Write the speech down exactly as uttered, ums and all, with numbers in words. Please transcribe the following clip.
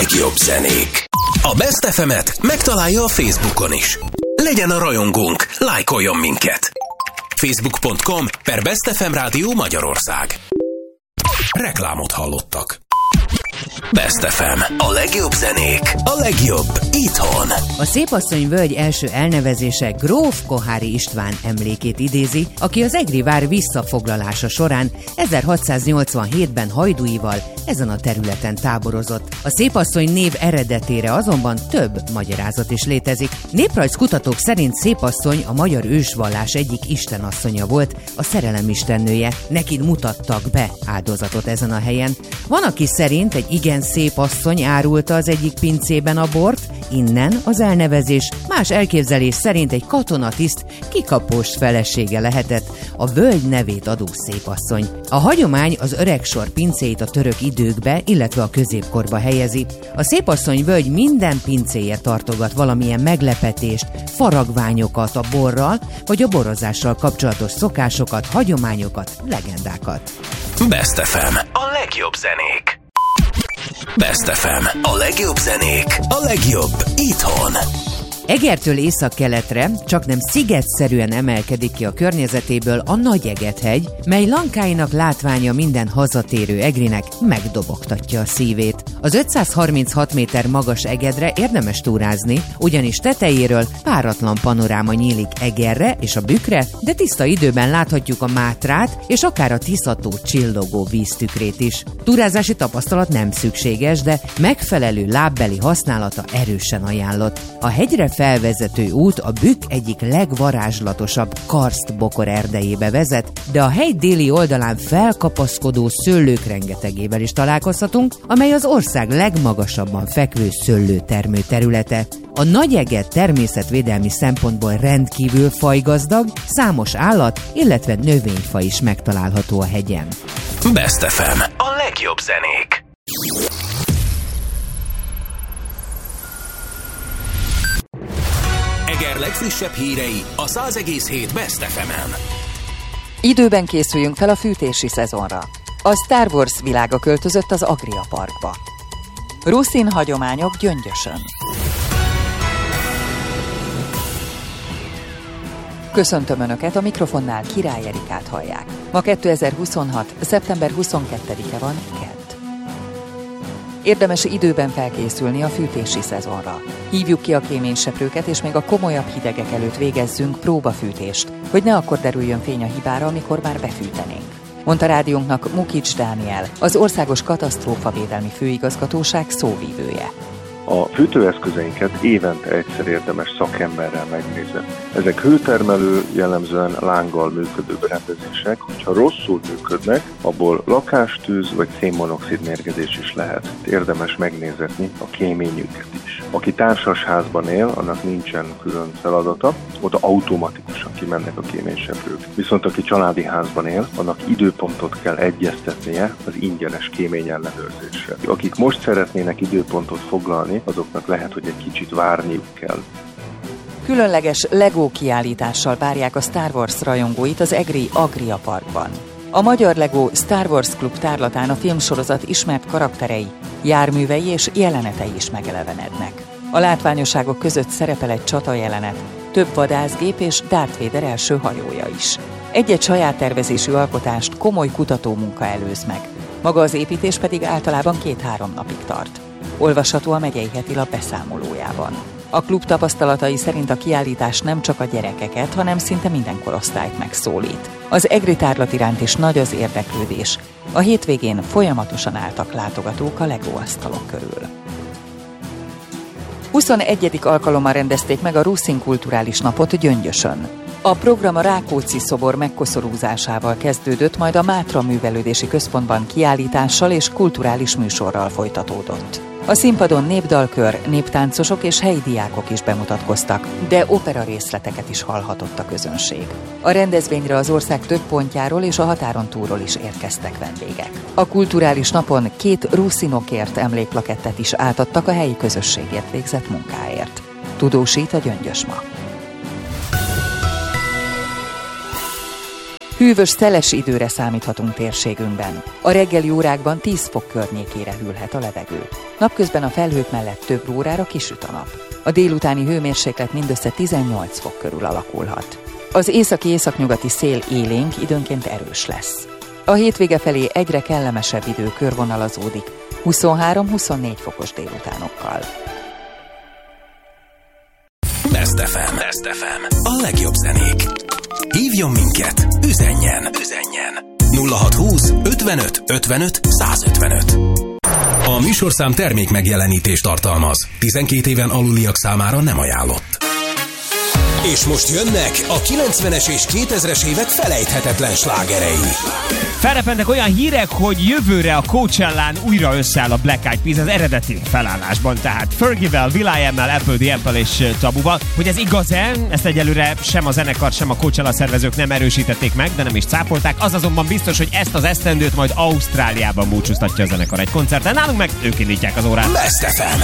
legjobb zenék. A Best ef emet megtalálja a Facebookon is. Legyen a rajongónk, lájkoljon minket. facebook pont com per Best ef em Rádió Magyarország. Reklámot hallottak. Best ef em. A legjobb zenék, a legjobb itthon. A Szépasszony völgy első elnevezése gróf Koháry István emlékét idézi, aki az egri vár visszafoglalása során ezerhatszáznyolcvanhétben hajdúival ezen a területen táborozott. A Szépasszony név eredetére azonban több magyarázat is létezik. Néprajzkutatók szerint Szépasszony a magyar ősvallás egyik istenasszonya volt, a szerelem istennője. Neki mutattak be áldozatot ezen a helyen. Van, aki szerint egy igen szép asszony árulta az egyik pincében a bort, innen az elnevezés, más elképzelés szerint egy katonatiszt kikapós felesége lehetett, a völgy nevét adó Szépasszony. A hagyomány az öregsor pincéit a török időkbe, illetve a középkorba helyezi. A Szépasszony völgy minden pincéje tartogat valamilyen meglepetést, faragványokat a borral, vagy a borozással kapcsolatos szokásokat, hagyományokat, legendákat. Best ef em. A legjobb zenék. Best ef em. A legjobb zenék, a legjobb itthon. Egertől északkeletre csaknem szigetszerűen emelkedik ki a környezetéből a Nagy-Eget-hegy, mely lankáinak látványa minden hazatérő egrinek megdobogtatja a szívét. Az ötszázharminchat méter magas Egedre érdemes túrázni, ugyanis tetejéről páratlan panoráma nyílik Egerre és a Bükkre, de tiszta időben láthatjuk a Mátrát és akár a Tisza-tó csillogó víztükrét is. Túrázási tapasztalat nem szükséges, de megfelelő lábbeli használata erősen ajánlott. A hegyre felvezető út a Bükk egyik legvarázslatosabb karsztbokor erdejébe vezet, de a hegy déli oldalán felkapaszkodó szőlők rengetegével is találkozhatunk, amely az ország legmagasabban fekvő szőlőtermő területe. A Nagy-Eget természetvédelmi szempontból rendkívül fajgazdag, számos állat, illetve növényfaj is megtalálható a hegyen. Best ef em. A legjobb zenék. Eger legfrissebb hírei a száz egész hét Best ef emen. Időben készüljünk fel a fűtési szezonra. A Star Wars világa költözött az Agria Parkba. Ruszin hagyományok Gyöngyösön. Köszöntöm Önöket, a mikrofonnál Király Erikát hallják. Ma kétezer-huszonhat. szeptember huszonkettedike van, kedd. Érdemes időben felkészülni a fűtési szezonra. Hívjuk ki a kéményseprőket, és még a komolyabb hidegek előtt végezzünk próbafűtést, hogy ne akkor derüljön fény a hibára, amikor már befűtenénk. Mondta rádiónknak Mukics Dániel, az Országos Katasztrófavédelmi Főigazgatóság szóvívője. A fűtőeszközeinket évente egyszer érdemes szakemberrel megnézni. Ezek hőtermelő, jellemzően lánggal működő berendezések, hogyha rosszul működnek, abból lakástűz vagy szénmonoxid mérgezés is lehet. Érdemes megnézetni a kéményüket is. Aki társasházban él, annak nincsen külön feladata, oda automatikusan kimennek a kéményseprők. Viszont aki családi házban él, annak időpontot kell egyeztetnie az ingyenes kémény ellenőrzésre. Akik most szeretnének időpontot foglalni, azoknak lehet, hogy egy kicsit várniuk kell. Különleges Lego kiállítással várják a Star Wars rajongóit az egri Agria Parkban. A Magyar Lego Star Wars Klub tárlatán a filmsorozat ismert karakterei, járművei és jelenetei is megelevenednek. A látványosságok között szerepel egy csatajelenet, több vadászgép és Darth Vader első hajója is. Egy-egy saját tervezésű alkotást komoly kutatómunka előz meg, maga az építés pedig általában két-három napig tart. Olvasható a Megyei Hetilap beszámolójában. A klub tapasztalatai szerint a kiállítás nem csak a gyerekeket, hanem szinte minden korosztályt megszólít. Az egri tárlat iránt is nagy az érdeklődés. A hétvégén folyamatosan álltak látogatók a Lego asztalok körül. huszonegyedik alkalommal rendezték meg a Ruszin kulturális napot Gyöngyösön. A program a Rákóczi szobor megkoszorúzásával kezdődött, majd a Mátra Művelődési Központban kiállítással és kulturális műsorral folytatódott. A színpadon népdalkör, néptáncosok és helyi diákok is bemutatkoztak, de opera részleteket is hallhatott a közönség. A rendezvényre az ország több pontjáról és a határon túlról is érkeztek vendégek. A kulturális napon két ruszinokért emlékplakettet is átadtak a helyi közösségért végzett munkáért. Tudósít a Gyöngyös ma. Hűvös, szeles időre számíthatunk térségünkben. A reggeli órákban tíz fok környékére hűlhet a levegő. Napközben a felhők mellett több órára kisüt a nap. A délutáni hőmérséklet mindössze tizennyolc fok körül alakulhat. Az északi-északnyugati szél élénk, időnként erős lesz. A hétvége felé egyre kellemesebb idő körvonalazódik, huszonhárom-huszonnégy fokos délutánokkal. Best ef em. Best ef em. A legjobb zenék. Hívjon minket, üzenjen, üzenjen. nulla hatszázhúsz ötvenöt ötvenöt százötvenöt. A műsorszám termék megjelenítést tartalmaz. tizenkét éven aluliak számára nem ajánlott. És most jönnek a kilencvenes és kétezres évek felejthetetlen slágerei. Felrepentek olyan hírek, hogy jövőre a Coachellán újra összeáll a Black Eyed Peas az eredeti felállásban, tehát Fergie-vel, will.i.am-mel, Apple the Apple és Tabuval. Hogy ez igaz-e? Ezt egyelőre sem a zenekar, sem a Coachella szervezők nem erősítették meg, de nem is cáfolták. Az azonban biztos, hogy ezt az esztendőt majd Ausztráliában búcsúztatja a zenekar egy koncerten. Nálunk meg ők indítják az órát. Best ef em.